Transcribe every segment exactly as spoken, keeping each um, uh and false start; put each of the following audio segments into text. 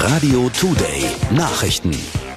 Radio Today Nachrichten.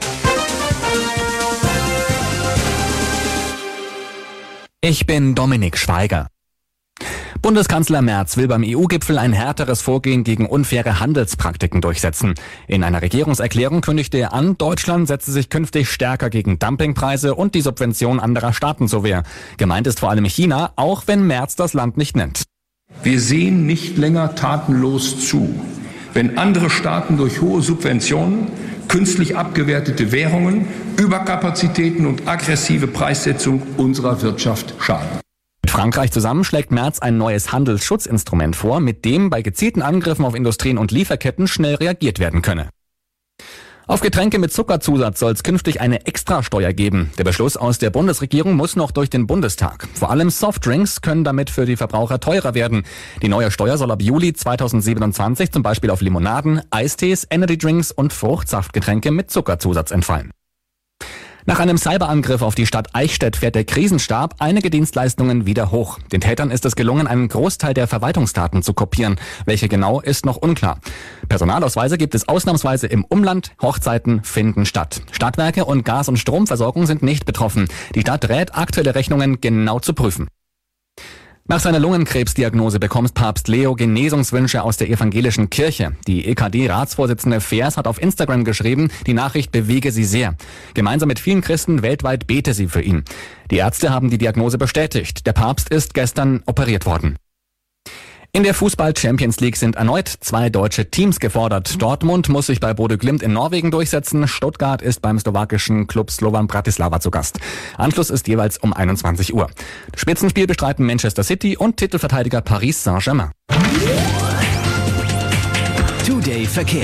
Ich bin Dominik Schweiger. Bundeskanzler Merz will beim E U-Gipfel ein härteres Vorgehen gegen unfaire Handelspraktiken durchsetzen. In einer Regierungserklärung kündigte er an, Deutschland setze sich künftig stärker gegen Dumpingpreise und die Subvention anderer Staaten zur Wehr. Gemeint ist vor allem China, auch wenn Merz das Land nicht nennt. Wir sehen nicht länger tatenlos zu, wenn andere Staaten durch hohe Subventionen, künstlich abgewertete Währungen, Überkapazitäten und aggressive Preissetzung unserer Wirtschaft schaden. Mit Frankreich zusammen schlägt Merz ein neues Handelsschutzinstrument vor, mit dem bei gezielten Angriffen auf Industrien und Lieferketten schnell reagiert werden könne. Auf Getränke mit Zuckerzusatz soll es künftig eine Extrasteuer geben. Der Beschluss aus der Bundesregierung muss noch durch den Bundestag. Vor allem Softdrinks können damit für die Verbraucher teurer werden. Die neue Steuer soll ab Juli zweitausendsiebenundzwanzig zum Beispiel auf Limonaden, Eistees, Energydrinks und Fruchtsaftgetränke mit Zuckerzusatz entfallen. Nach einem Cyberangriff auf die Stadt Eichstätt fährt der Krisenstab einige Dienstleistungen wieder hoch. Den Tätern ist es gelungen, einen Großteil der Verwaltungsdaten zu kopieren. Welche genau, ist noch unklar. Personalausweise gibt es ausnahmsweise im Umland, Hochzeiten finden statt. Stadtwerke und Gas- und Stromversorgung sind nicht betroffen. Die Stadt rät, aktuelle Rechnungen genau zu prüfen. Nach seiner Lungenkrebsdiagnose bekommt Papst Leo Genesungswünsche aus der evangelischen Kirche. Die E K D-Ratsvorsitzende Feers hat auf Instagram geschrieben, die Nachricht bewege sie sehr. Gemeinsam mit vielen Christen weltweit bete sie für ihn. Die Ärzte haben die Diagnose bestätigt. Der Papst ist gestern operiert worden. In der Fußball-Champions League sind erneut zwei deutsche Teams gefordert. Dortmund muss sich bei Bodø Glimt in Norwegen durchsetzen. Stuttgart ist beim slowakischen Klub Slovan Bratislava zu Gast. Anschluss ist jeweils um einundzwanzig Uhr. Das Spitzenspiel bestreiten Manchester City und Titelverteidiger Paris Saint-Germain. Today Verkehr.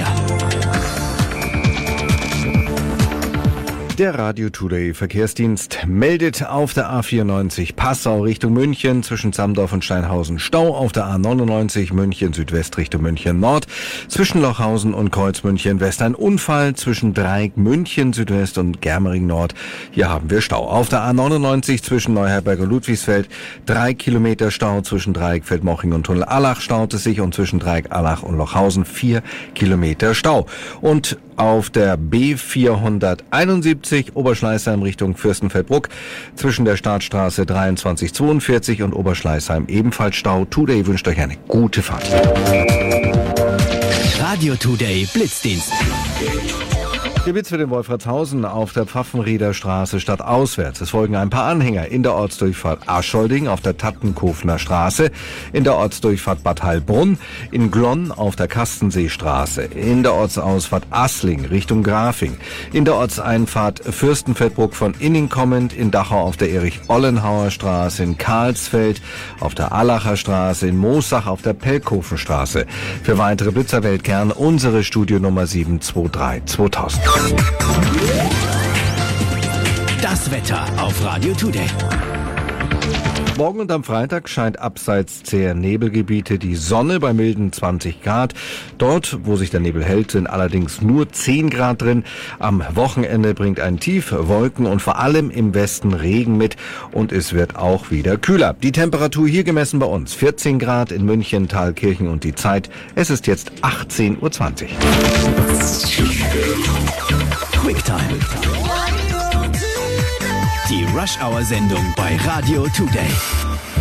Der Radio Today Verkehrsdienst meldet auf der A vierundneunzig Passau Richtung München zwischen Zamdorf und Steinhausen Stau, auf der A neunundneunzig München Südwest Richtung München Nord, zwischen Lochhausen und Kreuz München West ein Unfall, zwischen Dreieck München Südwest und Germering Nord. Hier haben wir Stau. Auf der A neunundneunzig zwischen Neuherberg und Ludwigsfeld drei Kilometer Stau, zwischen Dreieck Feldmoching und Tunnel Allach staut es sich und zwischen Dreieck Allach und Lochhausen vier Kilometer Stau. Und auf der B vierhunderteinundsiebzig Oberschleißheim Richtung Fürstenfeldbruck zwischen der Startstraße dreiundzwanzig zweiundvierzig und Oberschleißheim ebenfalls Stau. Today wünscht euch eine gute Fahrt. Radio Today Blitzdienst. Gewitz für den Wolfratshausen auf der Pfaffenrieder Straße stadtauswärts. Es folgen ein paar Anhänger in der Ortsdurchfahrt Aschholding auf der Tattenkofener Straße, in der Ortsdurchfahrt Bad Heilbrunn, in Glonn auf der Kastenseestraße, in der Ortsausfahrt Asling Richtung Grafing, in der Ortseinfahrt Fürstenfeldbruck von Inning kommend, in Dachau auf der Erich-Ollenhauer Straße, in Karlsfeld auf der Allacher Straße, in Moosach auf der Pelkhofenstraße. Für weitere Blitzer Weltkern unsere Studionummer sieben zwei drei zweitausend. Das Wetter auf Radio Today. Morgen und am Freitag scheint abseits zäher Nebelgebiete die Sonne bei milden zwanzig Grad. Dort, wo sich der Nebel hält, sind allerdings nur zehn Grad drin. Am Wochenende bringt ein Tief Wolken und vor allem im Westen Regen mit und es wird auch wieder kühler. Die Temperatur hier gemessen bei uns vierzehn Grad in München, Thalkirchen und die Zeit. Es ist jetzt achtzehn Uhr zwanzig. Quicktime. Die Rush-Hour-Sendung bei Radio Today.